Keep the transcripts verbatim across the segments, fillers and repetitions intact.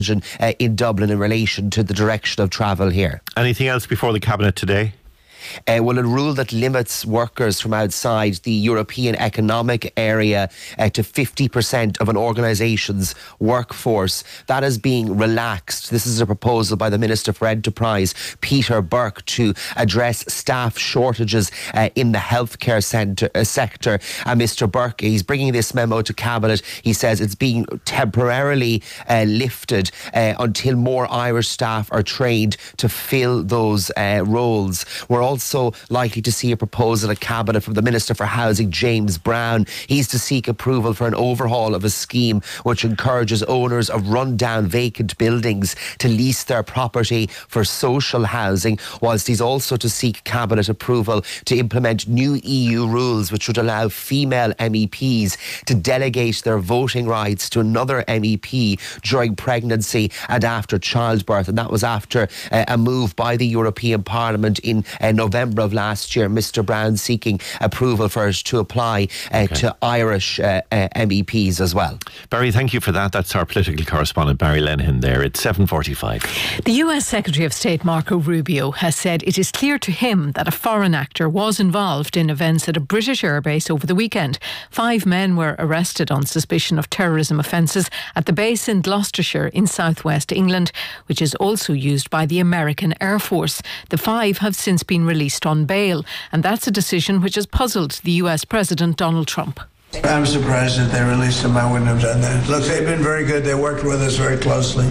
uh, in Dublin in relation to the direction of travel here. Anything else before the Cabinet today? Uh, well, a rule that limits workers from outside the European Economic Area uh, to fifty percent of an organisation's workforce, that is being relaxed. This is a proposal by the Minister for Enterprise, Peter Burke, to address staff shortages uh, in the healthcare centre, uh, sector. And Mister Burke, he's bringing this memo to Cabinet. He says it's being temporarily uh, lifted uh, until more Irish staff are trained to fill those uh, roles. We're also also likely to see a proposal at Cabinet from the Minister for Housing, James Brown. He's to seek approval for an overhaul of a scheme which encourages owners of run-down vacant buildings to lease their property for social housing, whilst he's also to seek Cabinet approval to implement new E U rules which would allow female M E Ps to delegate their voting rights to another M E P during pregnancy and after childbirth. And that was after uh, a move by the European Parliament in uh, November of last year. Mister Brown seeking approval for it to apply uh, okay. to Irish uh, uh, M E Ps as well. Barry, thank you for that. That's our political correspondent Barry Lenihan there. It's seven forty-five. The U S Secretary of State Marco Rubio has said it is clear to him that a foreign actor was involved in events at a British airbase over the weekend. Five men were arrested on suspicion of terrorism offences at the base in Gloucestershire in southwest England, which is also used by the American Air Force. The five have since been released on bail, and that's a decision which has puzzled the U S President Donald Trump. I'm surprised that they released them. I wouldn't have done that. Look, they've been very good. They worked with us very closely.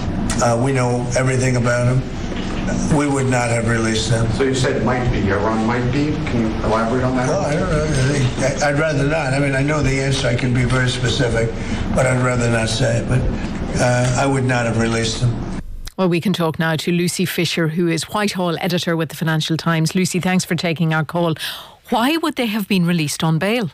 Uh, we know everything about them. We would not have released them. So you said might be. Iran might be. Can you elaborate on that? No, I don't know. I think, I'd rather not. I mean, I know the answer. I can be very specific, but I'd rather not say it. But uh, I would not have released them. Well, we can talk now to Lucy Fisher, who is Whitehall editor with the Financial Times. Lucy, thanks for taking our call. Why would they have been released on bail?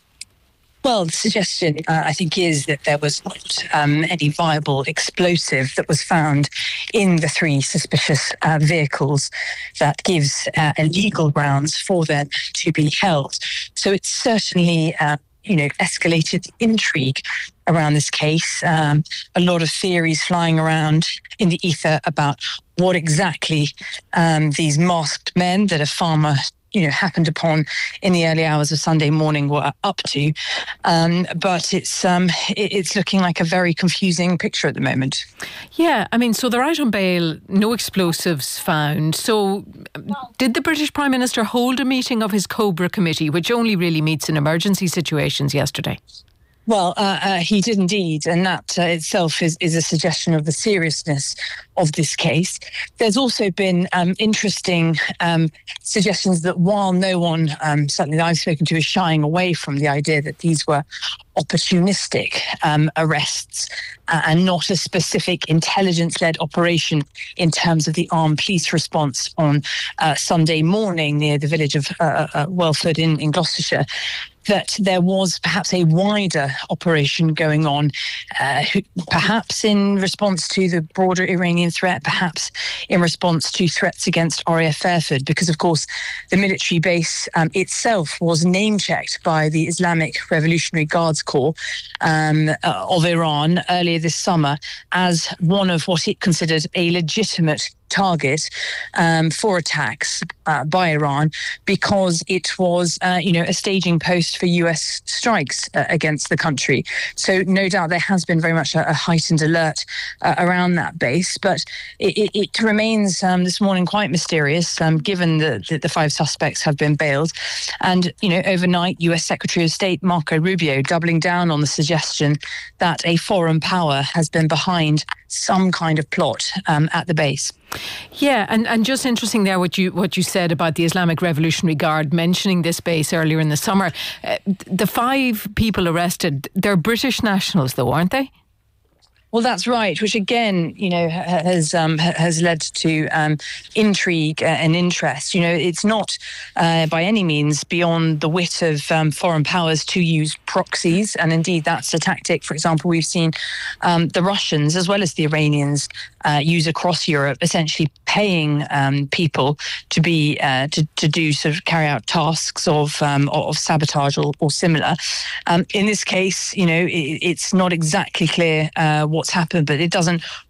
Well, the suggestion, uh, I think, is that there was not um, any viable explosive that was found in the three suspicious uh, vehicles that gives uh, legal grounds for them to be held. So it's certainly, uh, you know, escalated intrigue around this case. Um, a lot of theories flying around in the ether about what exactly um, these masked men that a farmer you know, happened upon in the early hours of Sunday morning were up to. Um, but it's um, it, it's looking like a very confusing picture at the moment. Yeah, I mean, so they're out on bail, no explosives found. So did the British Prime Minister hold a meeting of his Cobra committee, which only really meets in emergency situations, yesterday? Well, uh, uh, he did indeed, and that uh, itself is, is a suggestion of the seriousness of this case. There's also been um, interesting um, suggestions that while no one, um, certainly that I've spoken to, is shying away from the idea that these were opportunistic um, arrests uh, and not a specific intelligence-led operation in terms of the armed police response on uh, Sunday morning near the village of uh, uh, Welford in, in Gloucestershire, that there was perhaps a wider operation going on, uh, perhaps in response to the broader Iranian threat, perhaps in response to threats against R A F Fairford, because, of course, the military base um, itself was name-checked by the Islamic Revolutionary Guards Corps um, uh, of Iran earlier this summer as one of what it considered a legitimate target um, for attacks uh, by Iran, because it was, uh, you know, a staging post for U S strikes uh, against the country. So no doubt there has been very much a, a heightened alert uh, around that base, but it, it, it remains um, this morning quite mysterious, um, given that the, the five suspects have been bailed. And, you know, overnight, U S Secretary of State Marco Rubio doubling down on the suggestion that a foreign power has been behind some kind of plot um, at the base. Yeah, and, and just interesting there what you what you said about the Islamic Revolutionary Guard mentioning this base earlier in the summer. Uh, the five people arrested, they're British nationals though, aren't they? Well, that's right, which again, you know, has um, has led to um, intrigue and interest. You know, it's not uh, by any means beyond the wit of um, foreign powers to use proxies, and indeed that's a tactic, for example, we've seen um, the Russians as well as the Iranians uh, use across Europe, essentially paying um, people to be uh, to to do sort of carry out tasks of um, of sabotage or, or similar. Um, in this case, you know, it, it's not exactly clear uh, what what's happened, but it doesn't